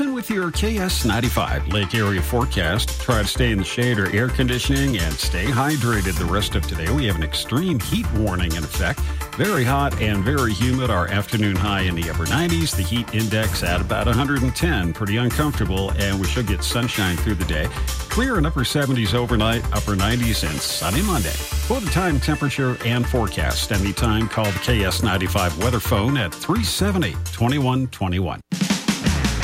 Wilson with your KS95 Lake Area forecast. Try to stay in the shade or air conditioning and stay hydrated the rest of today. We have an extreme heat warning in effect. Very hot and very humid. Our afternoon high in the upper 90s. The heat index at about 110. Pretty uncomfortable, and we should get sunshine through the day. Clear and upper 70s overnight, upper 90s, and sunny Monday. For the time, temperature, and forecast, anytime call the KS95 weather phone at 378-2121.